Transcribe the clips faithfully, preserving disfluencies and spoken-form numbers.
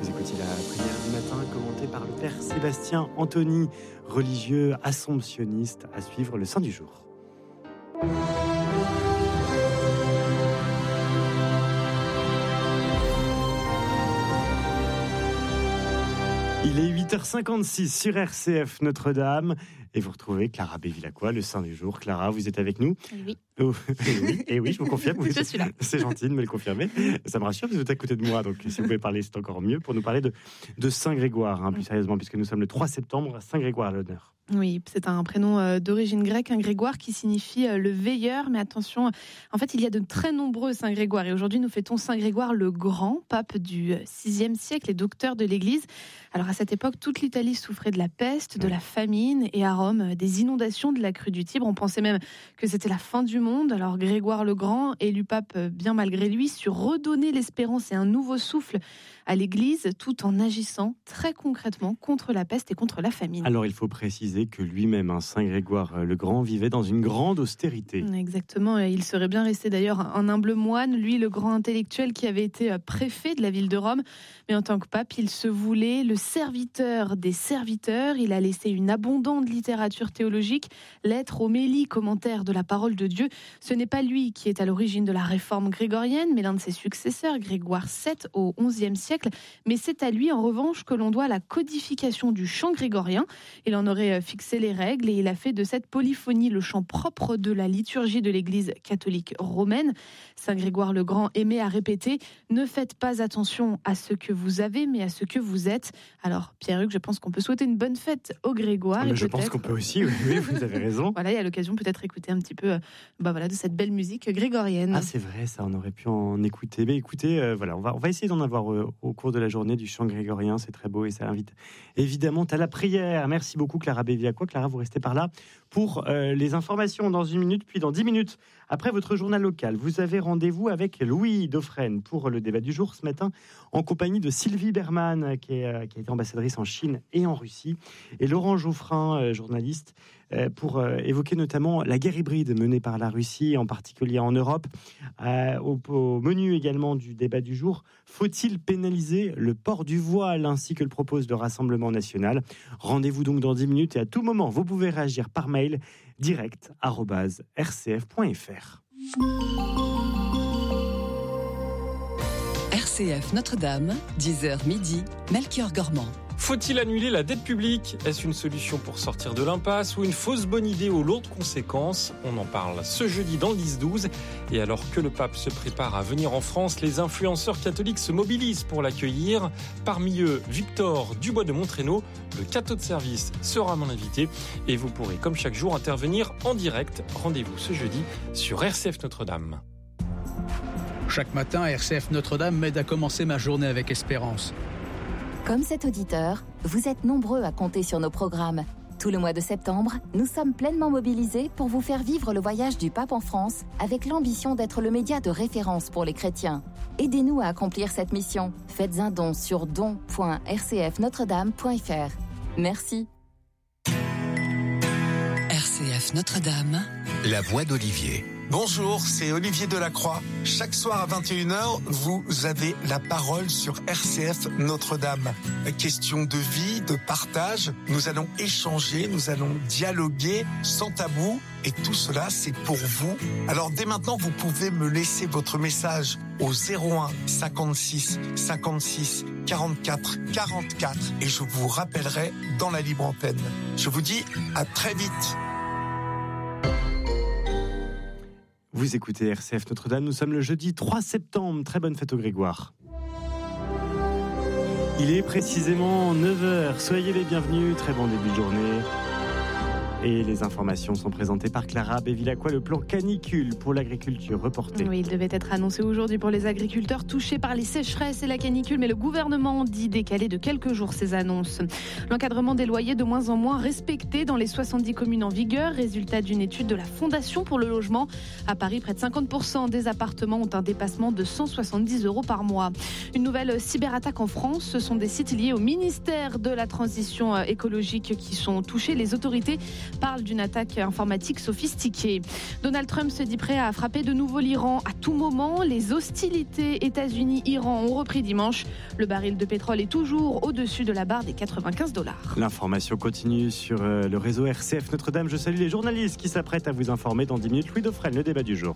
Vous écoutez la prière du matin commentée par le Père Sébastien Anthony, religieux assomptionniste, à suivre le Saint du jour. Il est huit heures cinquante-six sur R C F Notre-Dame et vous retrouvez Clara Bévilacqua, le Saint du jour. Clara, vous êtes avec nous ? Oui. Oh, et oui, et oui, je vous confirme. Vous je suis là. C'est gentil de me le confirmer. Ça me rassure, vous êtes à côté de moi, donc si vous pouvez parler, c'est encore mieux, pour nous parler de, de Saint Grégoire, hein, plus sérieusement, puisque nous sommes le trois septembre, Saint Grégoire à l'honneur. Oui, c'est un prénom d'origine grecque, un Grégoire qui signifie le veilleur. Mais attention, en fait, il y a de très nombreux Saint Grégoire. Et aujourd'hui, nous fêtons Saint Grégoire le Grand, pape du sixième siècle et docteur de l'Église. Alors à cette époque, toute l'Italie souffrait de la peste, de la famine et à Rome, des inondations de la crue du Tibre. On pensait même que c'était la fin du monde. Alors Grégoire le Grand, élu pape bien malgré lui, sut redonner l'espérance et un nouveau souffle à l'Église, tout en agissant très concrètement contre la peste et contre la famine. Alors il faut préciser que lui-même, hein, Saint Grégoire le Grand, vivait dans une grande austérité. Exactement, il serait bien resté d'ailleurs un humble moine, lui le grand intellectuel qui avait été préfet de la ville de Rome. Mais en tant que pape, il se voulait le serviteur des serviteurs. Il a laissé une abondante littérature théologique, lettres, homélies, commentaires de la parole de Dieu. Ce n'est pas lui qui est à l'origine de la réforme grégorienne, mais l'un de ses successeurs, Grégoire septième au onzième siècle. Mais c'est à lui, en revanche, que l'on doit la codification du chant grégorien. Il en aurait fixé les règles et il a fait de cette polyphonie le chant propre de la liturgie de l'Église catholique romaine. Saint Grégoire le Grand aimait à répéter « Ne faites pas attention à ce que vous avez, mais à ce que vous êtes ». Alors, Pierre-Hugues, je pense qu'on peut souhaiter une bonne fête au Grégoire. Mais je pense qu'on peut aussi, oui, oui, vous avez raison. Voilà, et à l'occasion, peut-être écouter un petit peu bah voilà, de cette belle musique grégorienne. Ah, c'est vrai, ça, on aurait pu en écouter. Mais écoutez, euh, voilà, on va, on va essayer d'en avoir euh, au cours de la journée du chant grégorien. C'est très beau et ça invite évidemment à la prière. Merci beaucoup, Clara Bévilacqua. Clara, vous restez par là pour euh, les informations dans une minute, puis dans dix minutes, après votre journal local. Vous avez rendez-vous avec Louis Dauphren pour le débat du jour ce matin, en compagnie de Sylvie Berman, qui, est, euh, qui a été ambassadrice en Chine et en Russie, et Laurent Geoffrin, euh, journaliste, euh, pour euh, évoquer notamment la guerre hybride menée par la Russie, en particulier en Europe. Euh, au, au menu également du débat du jour, faut-il pénaliser le port du voile, ainsi que le propose le Rassemblement national? Rendez-vous donc dans dix minutes et à tout moment, vous pouvez réagir par mail direct arobase r c f point f r. R C F Notre-Dame, dix heures midi, Melchior Gormand. Faut-il annuler la dette publique ? Est-ce une solution pour sortir de l'impasse ou une fausse bonne idée aux lourdes conséquences ? On en parle ce jeudi dans le dix douze. Et alors que le pape se prépare à venir en France, les influenceurs catholiques se mobilisent pour l'accueillir. Parmi eux, Victor Dubois de Montrénaud, le catho de service, sera mon invité. Et vous pourrez, comme chaque jour, intervenir en direct. Rendez-vous ce jeudi sur R C F Notre-Dame. Chaque matin, R C F Notre-Dame m'aide à commencer ma journée avec espérance. Comme cet auditeur, vous êtes nombreux à compter sur nos programmes. Tout le mois de septembre, nous sommes pleinement mobilisés pour vous faire vivre le voyage du pape en France avec l'ambition d'être le média de référence pour les chrétiens. Aidez-nous à accomplir cette mission. Faites un don sur don point r c f notre dame point f r. Merci. R C F Notre-Dame, la voix d'Olivier. Bonjour, c'est Olivier Delacroix. Chaque soir à vingt et une heures, vous avez la parole sur R C F Notre-Dame. Question de vie, de partage, nous allons échanger, nous allons dialoguer sans tabou et tout cela c'est pour vous. Alors dès maintenant, vous pouvez me laisser votre message au zéro un cinquante-six cinquante-six quarante-quatre quarante-quatre et je vous rappellerai dans la libre antenne. Je vous dis à très vite. Vous écoutez R C F Notre-Dame, nous sommes le jeudi trois septembre, très bonne fête au Grégoire. Il est précisément neuf heures, soyez les bienvenus, très bon début de journée. Et les informations sont présentées par Clara Bévilacqua, le plan canicule pour l'agriculture reporté. Oui, il devait être annoncé aujourd'hui pour les agriculteurs touchés par les sécheresses et la canicule, mais le gouvernement dit décaler de quelques jours ces annonces. L'encadrement des loyers de moins en moins respecté dans les soixante-dix communes en vigueur, résultat d'une étude de la Fondation pour le logement. À Paris, près de cinquante pour cent des appartements ont un dépassement de cent soixante-dix euros par mois. Une nouvelle cyberattaque en France, ce sont des sites liés au ministère de la Transition écologique qui sont touchés. Les autorités parle d'une attaque informatique sophistiquée. Donald Trump se dit prêt à frapper de nouveau l'Iran à tout moment. Les hostilités États-Unis-Iran ont repris dimanche. Le baril de pétrole est toujours au-dessus de la barre des quatre-vingt-quinze dollars. L'information continue sur le réseau R C F Notre-Dame. Je salue les journalistes qui s'apprêtent à vous informer dans dix minutes. Louis Dauphren, le débat du jour.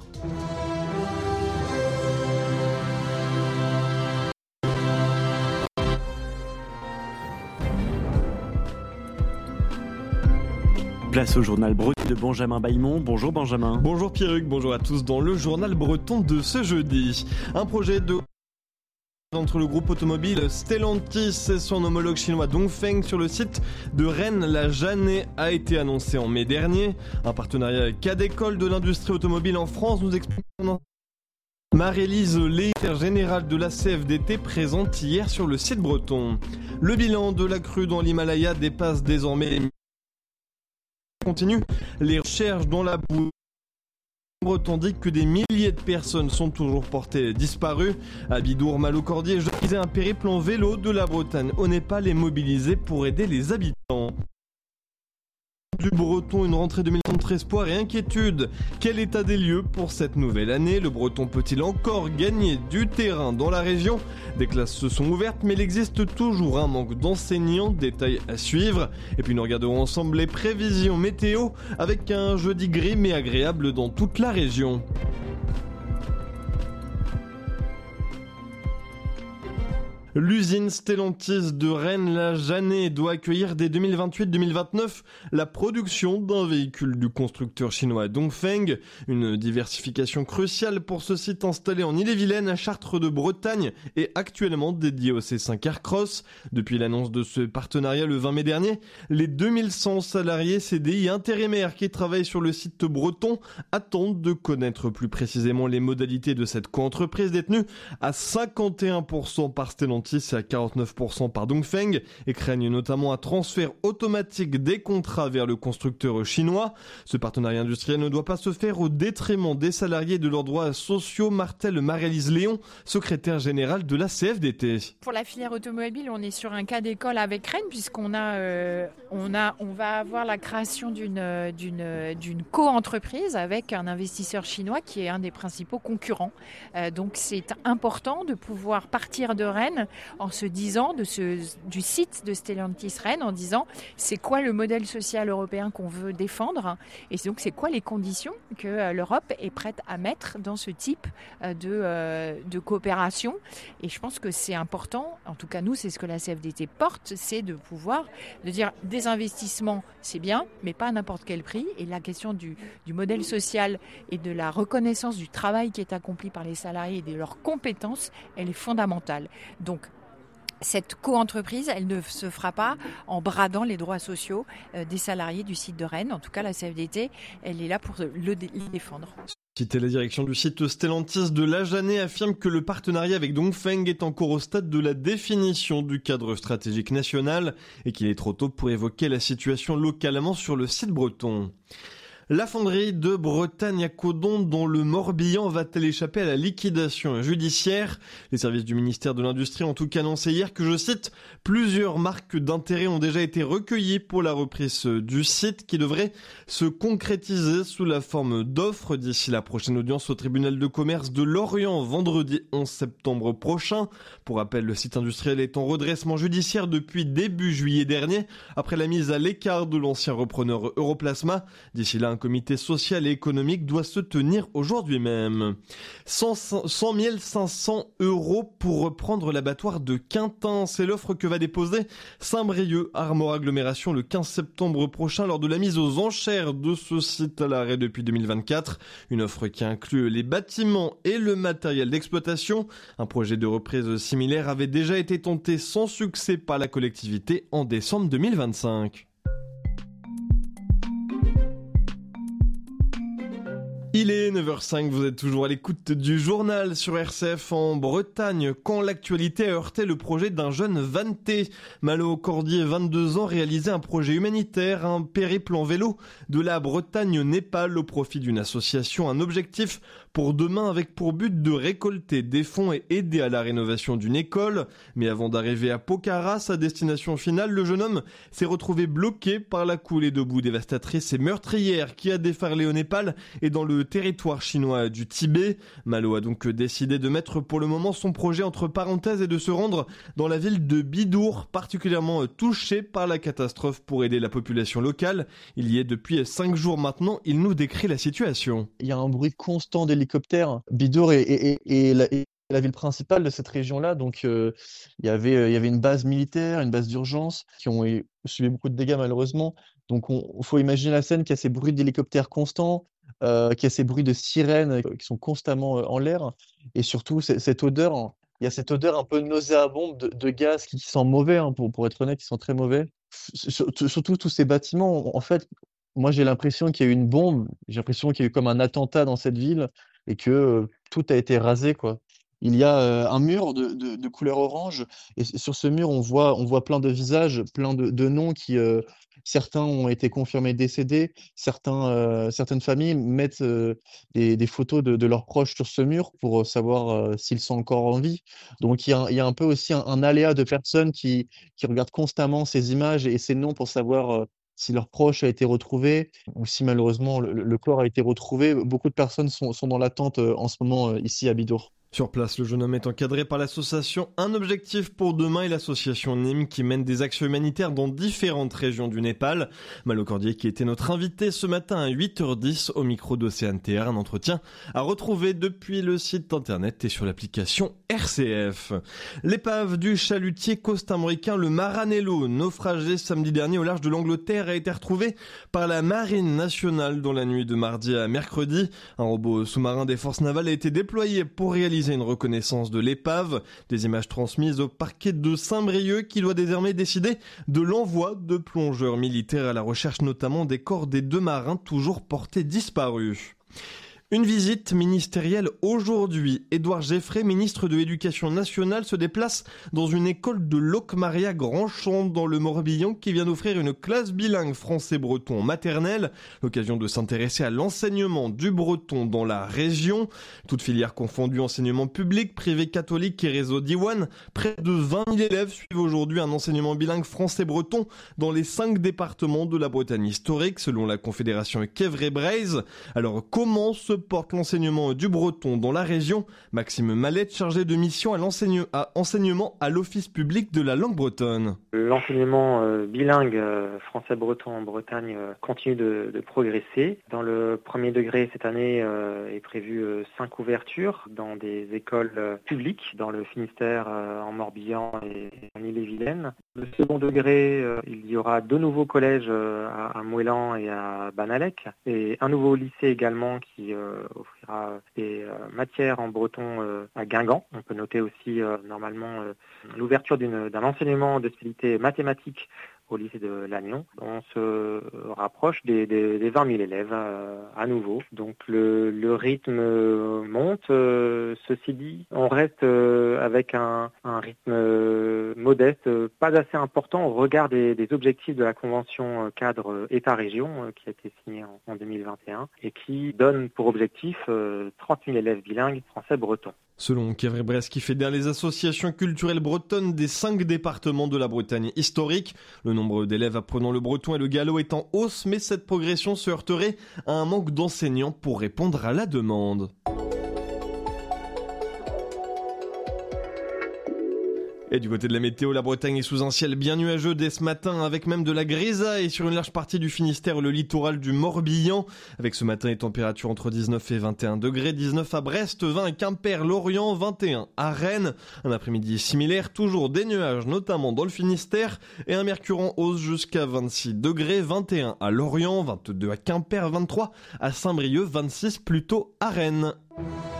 Place au journal breton de Benjamin Bailmont. Bonjour Benjamin. Bonjour Pierruc, bonjour à tous dans le journal breton de ce jeudi. Un projet de entre le groupe automobile Stellantis et son homologue chinois Dongfeng sur le site de Rennes-la-Jeannet a été annoncé en mai dernier. Un partenariat avec quatre écoles de l'industrie automobile en France, nous explique Marie-Lise Lé, générale de la C F D T, présente hier sur le site breton. Le bilan de la crue dans l'Himalaya dépasse désormais les continue les recherches dans la boue, tandis que des milliers de personnes sont toujours portées disparues. À Bidour, Malo-Cordier, je disais un périple en vélo de la Bretagne au Népal est mobilisé pour aider les habitants. Du Breton, une rentrée deux mille vingt-trois espoir et inquiétude. Quel état des lieux pour cette nouvelle année? Le Breton peut-il encore gagner du terrain dans la région? Des classes se sont ouvertes, mais il existe toujours un manque d'enseignants. Détails à suivre. Et puis nous regarderons ensemble les prévisions météo avec un jeudi gris mais agréable dans toute la région. L'usine Stellantis de Rennes-la-Jeannet doit accueillir dès deux mille vingt-huit deux mille vingt-neuf la production d'un véhicule du constructeur chinois Dongfeng. Une diversification cruciale pour ce site installé en Ille-et-Vilaine à Chartres de Bretagne et actuellement dédié au C cinq Aircross. Depuis l'annonce de ce partenariat le vingt mai dernier, les deux mille cent salariés C D I intérimaires qui travaillent sur le site breton attendent de connaître plus précisément les modalités de cette coentreprise détenue à cinquante et un pour cent par Stellantis et à quarante-neuf pour cent par Dongfeng et craignent notamment un transfert automatique des contrats vers le constructeur chinois. Ce partenariat industriel ne doit pas se faire au détriment des salariés et de leurs droits sociaux, martèle Marie-Lise Léon, secrétaire générale de la C F D T. Pour la filière automobile, on est sur un cas d'école avec Rennes puisqu'on a, euh, on a, on va avoir la création d'une, d'une, d'une co-entreprise avec un investisseur chinois qui est un des principaux concurrents. Euh, donc c'est important de pouvoir partir de Rennes en se disant de ce, du site de Stellantis Rennes, en disant c'est quoi le modèle social européen qu'on veut défendre et donc c'est quoi les conditions que l'Europe est prête à mettre dans ce type de, de coopération. Et je pense que c'est important, en tout cas nous c'est ce que la C F D T porte, c'est de pouvoir de dire des investissements c'est bien mais pas à n'importe quel prix, et la question du, du modèle social et de la reconnaissance du travail qui est accompli par les salariés et de leurs compétences, elle est fondamentale. Donc cette co-entreprise, elle ne se fera pas en bradant les droits sociaux euh, des salariés du site de Rennes. En tout cas, la C F D T, elle est là pour le dé- les défendre. Cité la direction du site Stellantis de la Jeannet affirme que le partenariat avec Dongfeng est encore au stade de la définition du cadre stratégique national et qu'il est trop tôt pour évoquer la situation localement sur le site breton. La fonderie de Bretagne à Codon, dont le Morbihan, va-t-elle échapper à la liquidation judiciaire? Les services du ministère de l'Industrie ont en tout cas annoncé hier que, je cite, plusieurs marques d'intérêt ont déjà été recueillies pour la reprise du site qui devrait se concrétiser sous la forme d'offres d'ici la prochaine audience au tribunal de commerce de Lorient vendredi onze septembre prochain. Pour rappel, le site industriel est en redressement judiciaire depuis début juillet dernier après la mise à l'écart de l'ancien repreneur Europlasma. D'ici là, un comité social et économique doit se tenir aujourd'hui même. cent mille cinq cents euros pour reprendre l'abattoir de Quintin. C'est l'offre que va déposer Saint-Brieuc Armor Agglomération le quinze septembre prochain lors de la mise aux enchères de ce site à l'arrêt depuis deux mille vingt-quatre. Une offre qui inclut les bâtiments et le matériel d'exploitation. Un projet de reprise similaire avait déjà été tenté sans succès par la collectivité en décembre deux mille vingt-cinq. Il est neuf heures cinq, vous êtes toujours à l'écoute du journal sur R C F en Bretagne. Quand l'actualité a heurté le projet d'un jeune vannetais, Malo Cordier, vingt-deux ans, réalisait un projet humanitaire, un périple en vélo de la Bretagne au Népal au profit d'une association, un objectif pour demain avec pour but de récolter des fonds et aider à la rénovation d'une école. Mais avant d'arriver à Pokhara, sa destination finale, le jeune homme s'est retrouvé bloqué par la coulée de boue dévastatrice et meurtrière qui a déferlé au Népal et dans le territoire chinois du Tibet. Malo a donc décidé de mettre pour le moment son projet entre parenthèses et de se rendre dans la ville de Bidour, particulièrement touchée par la catastrophe, pour aider la population locale. Il y est depuis cinq jours maintenant, il nous décrit la situation. Il y a un bruit constant d'hélicoptères. Bidour est, est, est, est, la, est la ville principale de cette région-là, donc euh, il, y avait, euh, il y avait une base militaire, une base d'urgence qui ont subi beaucoup de dégâts malheureusement. Donc il faut imaginer la scène, qu'il y a ces bruits d'hélicoptères constants, euh, qu'il y a ces bruits de sirènes euh, qui sont constamment euh, en l'air, et surtout c- cette odeur, hein. Il y a cette odeur un peu nauséabonde de, de gaz qui, qui sent mauvais, hein, pour, pour être honnête, qui sent très mauvais. Sur- surtout tous ces bâtiments, en fait, moi j'ai l'impression qu'il y a eu une bombe, j'ai l'impression qu'il y a eu comme un attentat dans cette ville et que euh, tout a été rasé, quoi. Il y a euh, un mur de, de, de couleur orange, et s- sur ce mur on voit, on voit plein de visages, plein de, de noms qui, euh, certains ont été confirmés décédés, certains, euh, certaines familles mettent euh, des, des photos de, de leurs proches sur ce mur pour savoir euh, s'ils sont encore en vie. Donc il y a, un- il y a un peu aussi un, un aléa de personnes qui, qui regardent constamment ces images et ces noms pour savoir euh, si leur proche a été retrouvé ou si malheureusement le, le corps a été retrouvé. Beaucoup de personnes sont, sont dans l'attente euh, en ce moment euh, ici à Bidour. Sur place, le jeune homme est encadré par l'association Un Objectif pour Demain et l'association Nîmes qui mène des actions humanitaires dans différentes régions du Népal. Malo Cordier qui était notre invité ce matin à huit heures dix au micro d'Océane T R. Un entretien à retrouver depuis le site internet et sur l'application R C F. L'épave du chalutier costarricain le Maranello, naufragé samedi dernier au large de l'Angleterre, a été retrouvée par la Marine nationale dans la nuit de mardi à mercredi. Un robot sous-marin des forces navales a été déployé pour réaliser une reconnaissance de l'épave. Des images transmises au parquet de Saint-Brieuc qui doit désormais décider de l'envoi de plongeurs militaires à la recherche notamment des corps des deux marins toujours portés disparus. Une visite ministérielle aujourd'hui. Édouard Geffray, ministre de l'Éducation nationale, se déplace dans une école de Locmaria Grandchamp dans le Morbihan qui vient d'offrir une classe bilingue français-breton en maternelle. L'occasion de s'intéresser à l'enseignement du breton dans la région. Toute filière confondue, enseignement public, privé catholique et réseau Diwan. Près de vingt mille élèves suivent aujourd'hui un enseignement bilingue français-breton dans les cinq départements de la Bretagne historique, selon la Confédération Kevray-Braise. Alors comment se porte l'enseignement du breton dans la région? Maxime Mallette, chargé de mission à l'enseignement à, enseignement à l'Office public de la langue bretonne. L'enseignement euh, bilingue euh, français-breton en Bretagne euh, continue de, de progresser. Dans le premier degré, cette année euh, est prévu euh, cinq ouvertures dans des écoles euh, publiques, dans le Finistère, euh, en Morbihan et en Ille-et-Vilaine. Le second degré, euh, il y aura deux nouveaux collèges euh, à, à Mouélan et à Banalec, et un nouveau lycée également qui euh, offrira des euh, matières en breton euh, à Guingamp. On peut noter aussi euh, normalement euh, l'ouverture d'une, d'un enseignement de spécialité mathématique au lycée de Lannion. On se rapproche des, des, des vingt mille élèves euh, à nouveau. Donc le, le rythme monte. Euh, ceci dit, on reste euh, avec un, un rythme euh, modeste, euh, pas assez important au regard des, des objectifs de la convention euh, cadre État-région euh, qui a été signée en, en deux mille vingt et un et qui donne pour objectif euh, trente mille élèves bilingues français-bretons. Selon Kevray-Braise qui fédère les associations culturelles bretonnes des cinq départements de la Bretagne historique, le nombre d'élèves apprenant le breton et le gallo est en hausse, mais cette progression se heurterait à un manque d'enseignants pour répondre à la demande. Et du côté de la météo, la Bretagne est sous un ciel bien nuageux dès ce matin, avec même de la grisaille sur une large partie du Finistère et le littoral du Morbihan. Avec ce matin, les températures entre dix-neuf et vingt et un degrés, dix-neuf à Brest, vingt à Quimper, Lorient, vingt et un à Rennes. Un après-midi similaire, toujours des nuages, notamment dans le Finistère, et un mercure en hausse jusqu'à vingt-six degrés, vingt et un à Lorient, vingt-deux à Quimper, vingt-trois à Saint-Brieuc, vingt-six plutôt à Rennes.